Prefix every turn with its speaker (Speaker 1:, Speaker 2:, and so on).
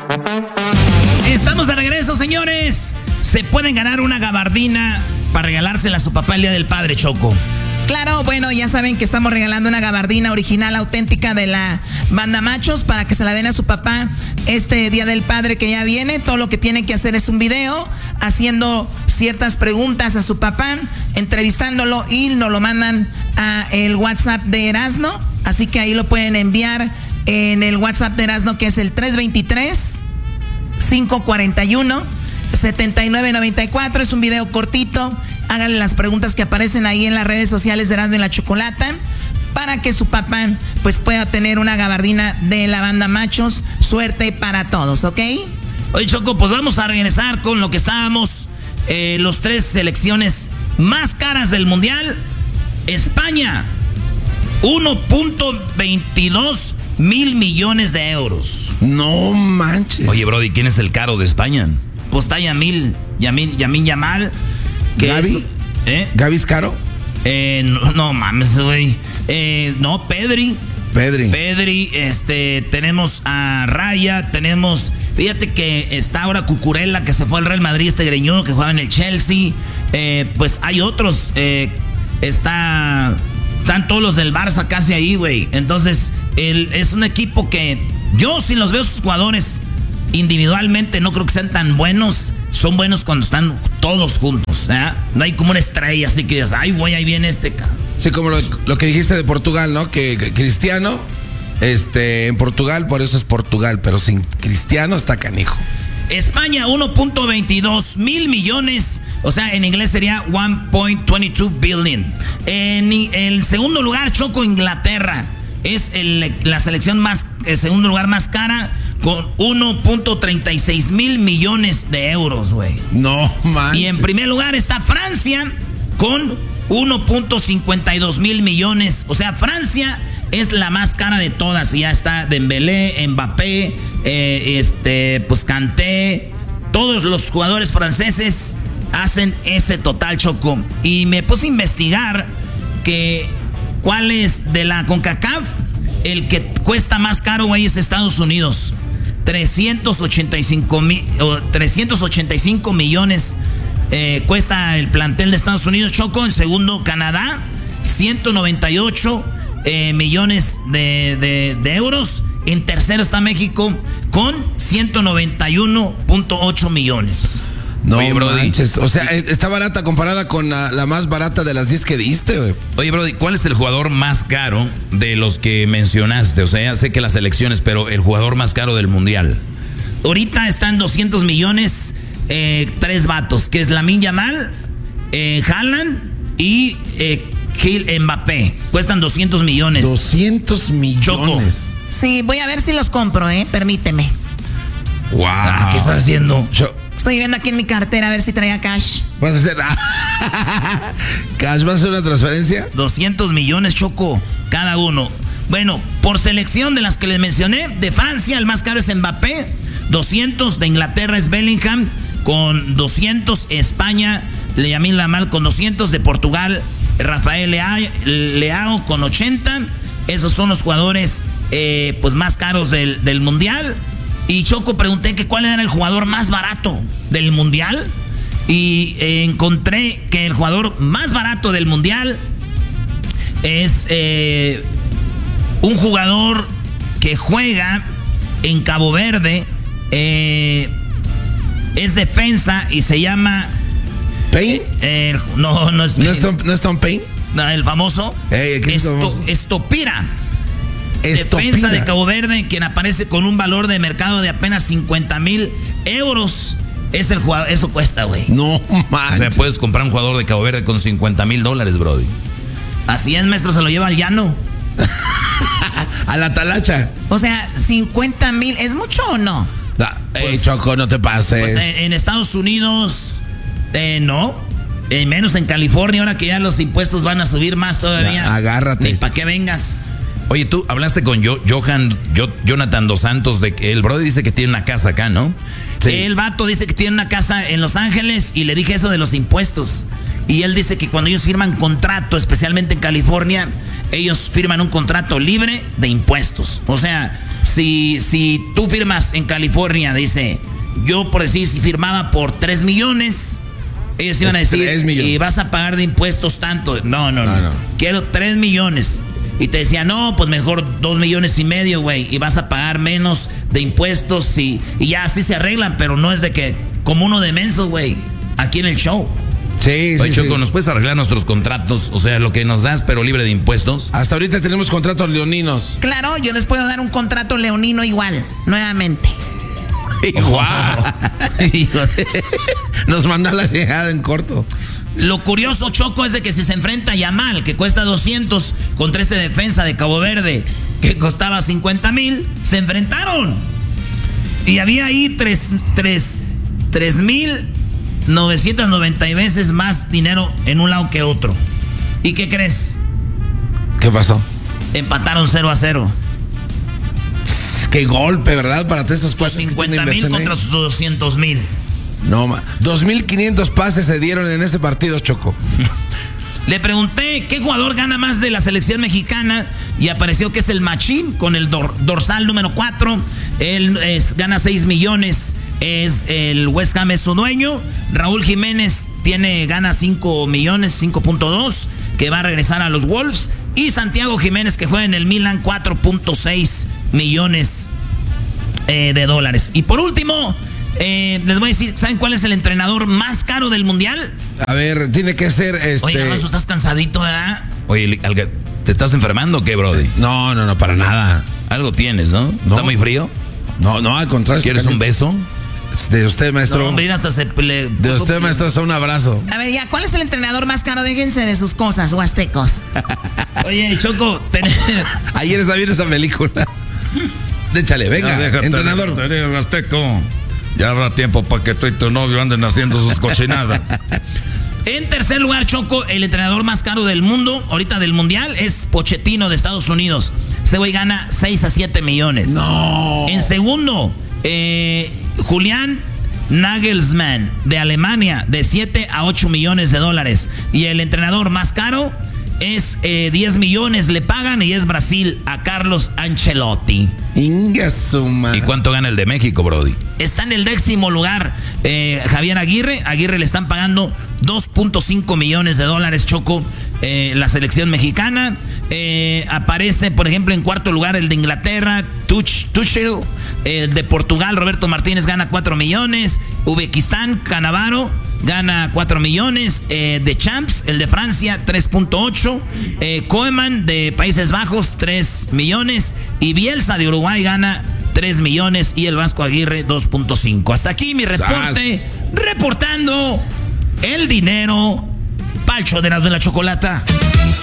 Speaker 1: Estamos de regreso, señores. Se pueden ganar una gabardina para regalársela a su papá el Día del Padre, Choco.
Speaker 2: Claro, bueno, ya saben que estamos regalando una gabardina original, auténtica de la banda Machos para que se la den a su papá este Día del Padre que ya viene. Todo lo que tienen que hacer es un video haciendo ciertas preguntas a su papá, entrevistándolo y nos lo mandan a el WhatsApp de Erasno. Así que ahí lo pueden enviar en el WhatsApp de Erasno, que es el 323-541-7994. Es un video cortito. Háganle las preguntas que aparecen ahí en las redes sociales de Erasmo y la Chocolata para que su papá pues pueda tener una gabardina de la banda Machos. Suerte para todos, ¿ok?
Speaker 1: Oye, Choco, pues vamos a regresar con lo que estábamos. Los 3 selecciones más caras del Mundial. España, 1.22 mil millones de euros.
Speaker 3: No manches.
Speaker 4: Oye, Brody, ¿quién es el caro de España?
Speaker 1: Pues está Yamin Yamal.
Speaker 3: ¿Gaby? ¿Gaby es caro?
Speaker 1: No mames, güey. No, Pedri, tenemos a Raya, tenemos... Fíjate que está ahora Cucurella, que se fue al Real Madrid, greñudo, que jugaba en el Chelsea. Pues hay otros. Están todos los del Barça casi ahí, güey. Entonces, es un equipo que yo, si los veo sus jugadores individualmente, no creo que sean tan buenos. Son buenos cuando están todos juntos, ¿eh? No hay como una estrella así que digas, ay, güey, ahí viene
Speaker 3: Sí, como lo que dijiste de Portugal, ¿no? Que Cristiano, en Portugal, por eso es Portugal, pero sin Cristiano está canijo.
Speaker 1: España, 1.22 mil millones, o sea, en inglés sería 1.22 billion. En el segundo lugar, Choco, Inglaterra. Es la selección el segundo lugar más cara, con 1.36 mil millones de euros, güey.
Speaker 3: No manches.
Speaker 1: Y en primer lugar está Francia con 1.52 mil millones. O sea, Francia es la más cara de todas. Y ya está Dembélé, Mbappé, pues Kanté. Todos los jugadores franceses hacen ese total, Choco. Y me puse a investigar cuál es de la CONCACAF. El que cuesta más caro, güey, es Estados Unidos. 385 millones cuesta el plantel de Estados Unidos, Choco. En segundo, Canadá, 198 millones de euros. En tercero está México con 191.8 millones.
Speaker 3: No, oye, Brody, manches. O sea, está barata comparada con la más barata de las 10 que diste, güey.
Speaker 4: Oye, Brody, ¿cuál es el jugador más caro de los que mencionaste? O sea, ya sé que las selecciones, pero el jugador más caro del Mundial.
Speaker 1: Ahorita están 200 millones, 3 vatos, que es Lamine Yamal, Haaland y Mbappé. Cuestan 200 millones.
Speaker 3: 200 millones. Choco.
Speaker 2: Sí, voy a ver si los compro, permíteme.
Speaker 3: Wow.
Speaker 1: ¿Qué estás haciendo?
Speaker 2: Estoy viendo aquí en mi cartera a ver si traía cash.
Speaker 3: ¿Vas a hacer cash? ¿Vas a hacer una transferencia?
Speaker 1: 200 millones, Choco, cada uno. Bueno, por selección de las que les mencioné, de Francia el más caro es Mbappé, 200, de Inglaterra es Bellingham con 200, España, Lamine Yamal con 200, de Portugal, Rafael Leao con 80. Esos son los jugadores pues más caros del Mundial. Y Choco, pregunté que cuál era el jugador más barato del Mundial. Y encontré que el jugador más barato del Mundial es un jugador que juega en Cabo Verde. Es defensa y se llama...
Speaker 3: ¿Payne?
Speaker 1: No es Payne.
Speaker 3: ¿No es Tom Payne?
Speaker 1: No, el famoso. Estopira. Defensa de Cabo Verde, quien aparece con un valor de mercado de apenas 50,000 euros. Es el jugador, eso cuesta, güey.
Speaker 3: No manches.
Speaker 4: O sea, puedes comprar un jugador de Cabo Verde con $50,000, Brody.
Speaker 1: Así es, maestro, se lo lleva al llano.
Speaker 3: A la talacha.
Speaker 2: O sea, 50,000, ¿es mucho o no?
Speaker 3: Pues, Choco, no te pases.
Speaker 1: Pues en Estados Unidos, no. Menos en California, ahora que ya los impuestos van a subir más todavía.
Speaker 3: Agárrate.
Speaker 1: Ni para qué vengas.
Speaker 4: Oye, tú hablaste con Jonathan Dos Santos de que el Brody dice que tiene una casa acá, ¿no?
Speaker 1: Sí. El vato dice que tiene una casa en Los Ángeles y le dije eso de los impuestos. Y él dice que cuando ellos firman contrato, especialmente en California, ellos firman un contrato libre de impuestos. O sea, si tú firmas en California, dice, yo por decir, si firmaba por 3 millones, ellos iban a decir, y vas a pagar de impuestos tanto. No. Quiero 3 millones. Y te decía, no, pues mejor 2,5 millones, güey, y vas a pagar menos de impuestos y ya así se arreglan, pero no es de que, como uno de menso, güey, aquí en el show.
Speaker 3: Sí,
Speaker 4: Oye, Choco,
Speaker 3: sí.
Speaker 4: ¿nos puedes arreglar nuestros contratos? O sea, lo que nos das, pero libre de impuestos.
Speaker 3: Hasta ahorita tenemos contratos leoninos.
Speaker 2: Claro, yo les puedo dar un contrato leonino igual, nuevamente.
Speaker 3: ¡Guau! Nos manda la llegada en corto.
Speaker 1: Lo curioso, Choco, es de que si se enfrenta a Yamal, que cuesta 200, contra este defensa de Cabo Verde, que costaba 50,000, se enfrentaron. Y había ahí 3,990 veces más dinero en un lado que otro. ¿Y qué crees?
Speaker 3: ¿Qué pasó?
Speaker 1: Empataron 0-0.
Speaker 3: Qué golpe, ¿verdad? Para estos
Speaker 1: 50,000 contra sus 200,000.
Speaker 3: No, 2,500 pases se dieron en ese partido, Choco.
Speaker 1: Le pregunté qué jugador gana más de la selección mexicana y apareció que es el Machín con el dorsal número 4. Él gana 6 millones. Es el West Ham, es su dueño. Raúl Jiménez gana 5 millones, 5.2, que va a regresar a los Wolves. Y Santiago Jiménez, que juega en el Milan, 4.6 millones de dólares. Y por último, les voy a decir, ¿saben cuál es el entrenador más caro del mundial?
Speaker 3: A ver, tiene que ser
Speaker 1: Oye, Garbanzo, estás cansadito, ¿verdad?
Speaker 4: Oye, ¿te estás enfermando o qué, brody?
Speaker 3: No, para nada.
Speaker 4: Algo tienes, ¿no? ¿Está muy frío?
Speaker 3: No, al contrario.
Speaker 4: ¿Quieres un beso?
Speaker 3: De usted, maestro.
Speaker 1: No, hombre, hasta
Speaker 3: de usted, maestro, hasta un abrazo.
Speaker 2: A ver, ya, ¿cuál es el entrenador más caro? Déjense de sus cosas, huastecos.
Speaker 1: Oye, Choco,
Speaker 3: ayer estaba viendo esa película. Échale, venga, entrenador.
Speaker 4: Azteco. Ya habrá tiempo para que tú y tu novio anden haciendo sus cochinadas.
Speaker 1: En tercer lugar, Choco, el entrenador más caro del mundo, ahorita del mundial, es Pochettino de Estados Unidos. Ese güey gana 6-7 millones.
Speaker 3: No.
Speaker 1: En segundo, Julián Nagelsmann de Alemania, de 7-8 millones de dólares. Y el entrenador más caro es 10 millones le pagan y es Brasil, a Carlos Ancelotti.
Speaker 3: Ingasuma.
Speaker 4: ¿Y cuánto gana el de México, brody?
Speaker 1: Está en el 10º lugar Javier Aguirre. Aguirre le están pagando 2.5 millones de dólares, Choco, la selección mexicana. Aparece, por ejemplo, en cuarto lugar el de Inglaterra, Tuchel. De Portugal, Roberto Martínez gana 4 millones. Uzbekistán, Cannavaro gana 4 millones. De Champs, el de Francia, 3.8. Koeman de Países Bajos, 3 millones. Y Bielsa de Uruguay gana 3 millones. Y el Vasco Aguirre, 2.5. Hasta aquí mi reporte. Reportando el dinero. Palcho de la Chocolata.